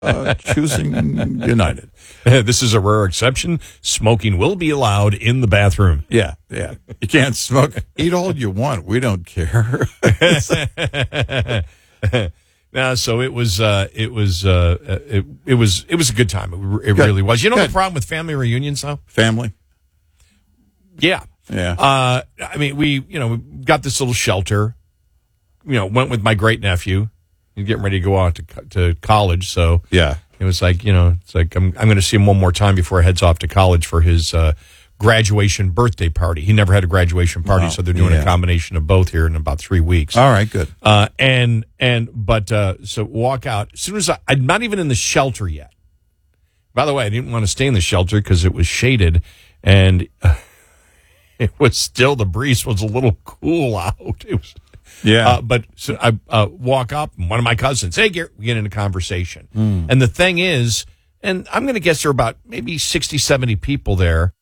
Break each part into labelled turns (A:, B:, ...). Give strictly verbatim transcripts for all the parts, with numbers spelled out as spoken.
A: uh, choosing United.
B: This is a rare exception. Smoking will be allowed in the bathroom.
A: Yeah, yeah. You can't smoke. Eat all you want. We don't care.
B: No, so it was, uh, it was, uh, it, it was, it was a good time. It, it
A: Good.
B: really was. You know
A: Good.
B: the problem with family reunions, though?
A: Family.
B: Yeah.
A: Yeah.
B: Uh, I mean, we, you know, we got this little shelter, you know, went with my great nephew. He's getting ready to go out to, to college. So
A: Yeah.
B: it was like, you know, it's like, I'm, I'm going to see him one more time before he heads off to college for his, uh, graduation birthday party. He never had a graduation party.
A: Oh,
B: So they're doing
A: yeah.
B: a combination of both here in about three weeks.
A: All right, good.
B: Uh, and, and, but, uh, so walk out. As soon as I, I'm not even in the shelter yet. By the way, I didn't want to stay in the shelter because it was shaded and uh, it was still, the breeze was a little cool out. It was,
A: Yeah.
B: uh, but so I uh, walk up and one of my cousins, hey, Gary, we get into conversation.
A: Mm.
B: And the thing is, and I'm going to guess there are about maybe sixty, seventy people there.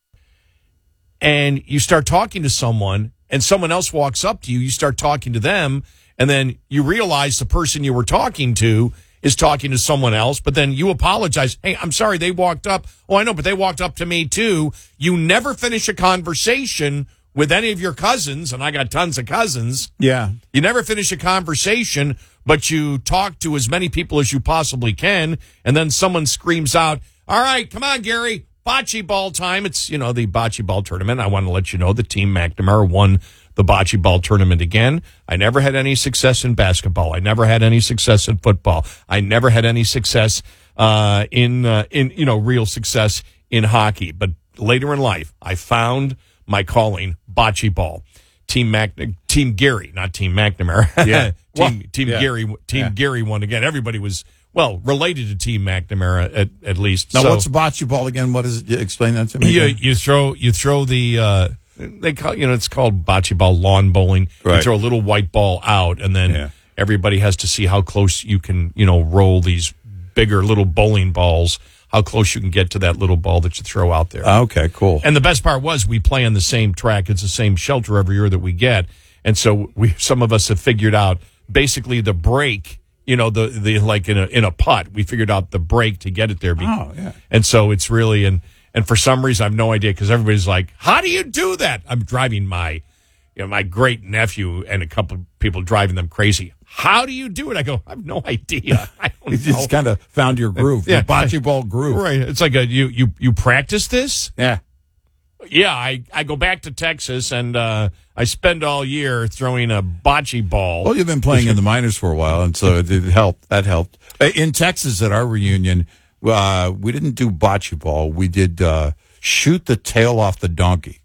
B: And you start talking to someone and someone else walks up to you, you start talking to them, and then you realize the person you were talking to is talking to someone else, but then you apologize. Hey, I'm sorry, they walked up. Oh, I know, but they walked up to me too. You never finish a conversation with any of your cousins, and I got tons of cousins.
A: Yeah.
B: You never finish a conversation, but you talk to as many people as you possibly can, and then someone screams out, all right, come on, Gary. Bocce ball time. It's, you know, the bocce ball tournament. I want to let you know the Team McNamara won the bocce ball tournament again. I never had any success in basketball. I never had any success in football. I never had any success uh, in, uh, in, you know, real success in hockey. But later in life, I found my calling, bocce ball. Team Mac, Team Gary, not Team McNamara.
A: Yeah.
B: team
A: Well,
B: Team
A: yeah.
B: Gary. Team
A: Yeah.
B: Gary won again. Everybody was, well, related to Team McNamara at, at least.
A: Now,
B: So-
A: what's bocce ball again? What is it? Explain that to me.
B: you,
A: again.
B: you throw you throw the uh, they call you know it's called bocce ball lawn bowling. You
A: Right.
B: throw a little white ball out, and then
A: Yeah.
B: everybody has to see how close you can you know roll these bigger little bowling balls. How close you can get to that little ball that you throw out there.
A: Okay, cool.
B: And the best part was we play on the same track. It's the same shelter every year that we get, and so we some of us have figured out basically the break. You know, the, the like in a in a putt, we figured out the break to get it there.
A: Oh, yeah.
B: And so it's really, and, and for some reason, I have no idea because everybody's like, how do you do that? I'm driving my, you know, my great nephew and a couple of people driving them crazy. How do you do it? I go, I have no idea. I don't
A: You
B: know.
A: just kind of found your groove,
B: Yeah.
A: the bocce ball groove.
B: Right. It's like a, you, you, you practice this?
A: Yeah.
B: Yeah. I, I go back to Texas and, uh, I spend all year throwing a bocce ball.
A: Well, you've been playing in the minors for a while, and so it, it helped. That helped. Uh, In Texas, at our reunion, uh, we didn't do bocce ball. We did uh, shoot the tail off the donkey.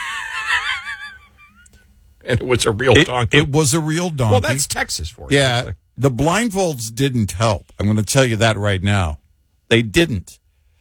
B: And it was a real
A: It,
B: donkey.
A: it was a real donkey.
B: well, that's Texas for you.
A: yeah. The blindfolds didn't help. I'm going to tell you that right now. They didn't.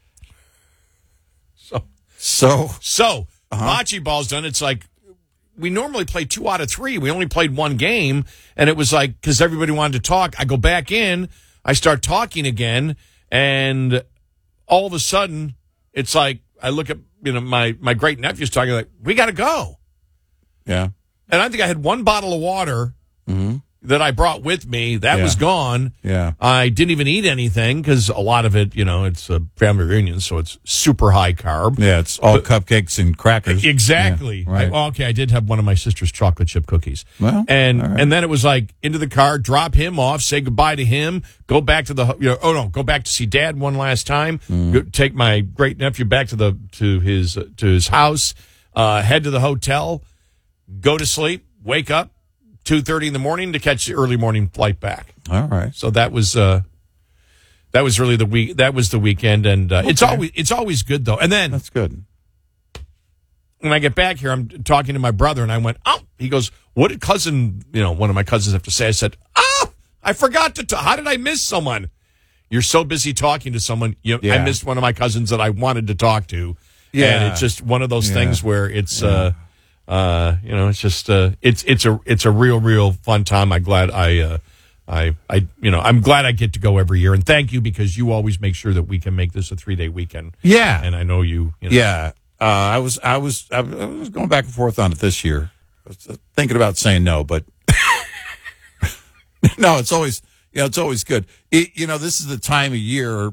B: So,
A: So
B: so
A: Uh-huh.
B: bocce ball's done. It's like, we normally play two out of three. We only played one game, and it was like because everybody wanted to talk. I go back in, I start talking again, and all of a sudden, it's like I look at you know my my great nephew's talking like we got to go,
A: yeah.
B: and I think I had one bottle of water
A: Mm-hmm.
B: that I brought with me that
A: Yeah.
B: was gone.
A: Yeah.
B: I didn't even eat anything because a lot of it, you know, it's a family reunion, so it's super high carb.
A: Yeah, it's all cupcakes and crackers.
B: Exactly.
A: Yeah, right.
B: I- well, okay, I did have one of my sister's chocolate chip cookies.
A: Well,
B: and
A: all right.
B: and then it was like into the car, drop him off, say goodbye to him, go back to the ho- you know, oh no, go back to see Dad one last time,
A: Mm.
B: go, take my great nephew back to the to his uh, to his house, uh, head to the hotel, go to sleep, wake up two thirty in the morning to catch the early morning flight back.
A: All right.
B: So that was uh, that was really the week. That was the weekend, and uh, it's
A: Okay.
B: always it's always good though. And then
A: That's good.
B: when I get back here, I'm talking to my brother, and I went, oh, he goes, what did cousin, you know, one of my cousins have to say? I said, oh, I forgot to, ta- how did I miss someone? You're so busy talking to someone. You, I
A: Yeah.
B: missed one of my cousins that I wanted to talk to.
A: Yeah.
B: And it's just one of those
A: Yeah.
B: things where it's, uh, uh, you know, it's just, uh, it's, it's a, it's a real, real fun time. I'm glad I, uh, I, I, you know, I'm glad I get to go every year. And thank you because you always make sure that we can make this a three day weekend.
A: Yeah.
B: And I know you, you know,
A: Yeah. Uh, I was, I was, I was going back and forth on it this year. I was thinking about saying no, but no, it's always, Yeah, it's always good. It, you know, this is the time of year